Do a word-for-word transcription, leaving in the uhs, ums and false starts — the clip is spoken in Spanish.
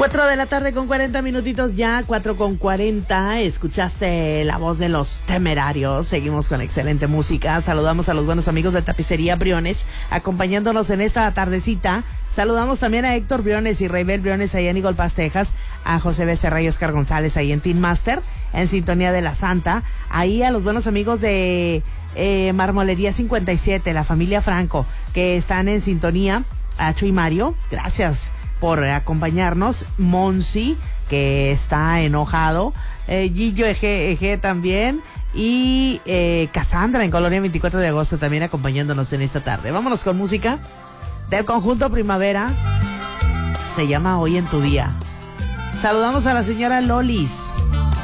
Cuatro de la tarde con cuarenta minutitos ya, cuatro con cuarenta. Escuchaste la voz de Los Temerarios. Seguimos con excelente música. Saludamos a los buenos amigos de Tapicería Briones, acompañándonos en esta tardecita. Saludamos también a Héctor Briones y Raibel Briones ahí en Eagle Pass, Texas, a José Becerra y Oscar González ahí en Team Master, en sintonía de La Santa. Ahí a los buenos amigos de eh, Marmolería cincuenta y siete, la familia Franco, que están en sintonía. A Chu y Mario, gracias por acompañarnos. Monsi, que está enojado. Eh, Gillo Eje, Eje también. Y eh, Cassandra en Colonia veinticuatro de agosto también acompañándonos en esta tarde. Vámonos con música del conjunto Primavera. Se llama Hoy en tu Día. Saludamos a la señora Lolis.